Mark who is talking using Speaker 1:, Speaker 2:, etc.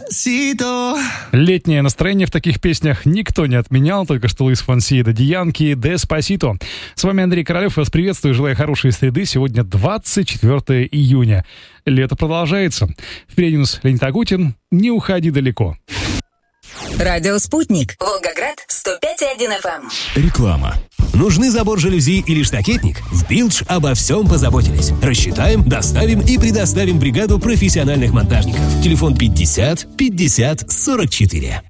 Speaker 1: Летнее настроение в таких песнях никто не отменял, только что Луис Фонси и Дади Янки «Деспасито». С вами Андрей Королев, вас приветствую, желаю хорошей среды. Сегодня 24 июня. Лето продолжается. Впереди у нас Леонид Агутин. Не уходи далеко.
Speaker 2: Радио «Спутник». Волгоград, 105,1 FM.
Speaker 3: Реклама. Нужны забор жалюзи или штакетник? В Билдж обо всем позаботились. Рассчитаем, доставим и предоставим бригаду профессиональных монтажников. Телефон 50 50 44.